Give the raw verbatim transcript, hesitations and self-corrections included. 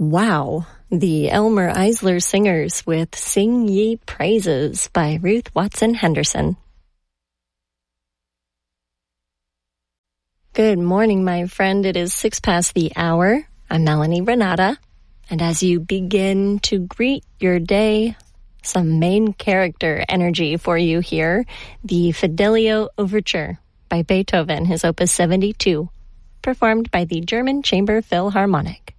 Wow, the Elmer Eisler Singers with Sing Ye Praises by Ruth Watson Henderson. Good morning, my friend. It is six past the hour. I'm Melanie Renata. And as you begin to greet your day, some main character energy for you here. The Fidelio Overture by Beethoven, his Opus seventy-two, performed by the German Chamber Philharmonic.